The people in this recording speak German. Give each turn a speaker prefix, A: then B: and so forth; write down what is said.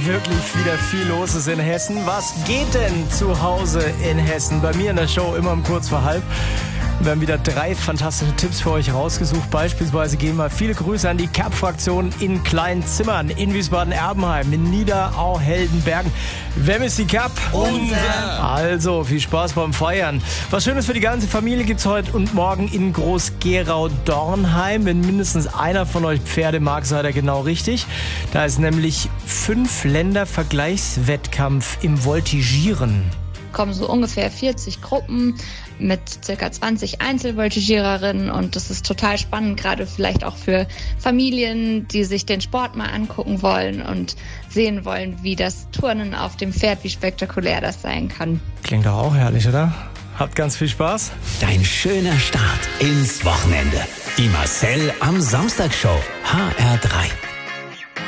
A: wirklich wieder viel los ist in Hessen. Was geht denn zu Hause in Hessen? Bei mir in der Show immer um kurz vor halb. Wir haben wieder 3 fantastische Tipps für euch rausgesucht. Beispielsweise gehen wir viele Grüße an die Cap-Fraktion in Kleinzimmern, in Wiesbaden-Erbenheim, in Niederau-Heldenbergen. Wem ist die Cap?
B: Unser!
A: Also, viel Spaß beim Feiern. Was Schönes für die ganze Familie gibt's heute und morgen in Groß-Gerau-Dornheim. Wenn mindestens einer von euch Pferde mag, seid ihr genau richtig. Da ist nämlich 5-Länder-Vergleichswettkampf im Voltigieren.
C: Kommen so ungefähr 40 Gruppen mit circa 20 Einzelvoltigiererinnen und das ist total spannend, gerade vielleicht auch für Familien, die sich den Sport mal angucken wollen und sehen wollen, wie das Turnen auf dem Pferd, wie spektakulär das sein kann.
A: Klingt doch auch herrlich, oder? Habt ganz viel Spaß.
B: Dein schöner Start ins Wochenende. Die Marcel am Samstag Show. HR3.